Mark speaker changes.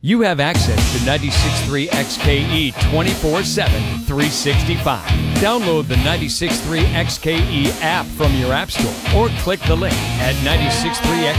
Speaker 1: You have access to 96.3 XKE 24/7, 365. Download the 96.3 XKE app from your app store or click the link at 96.3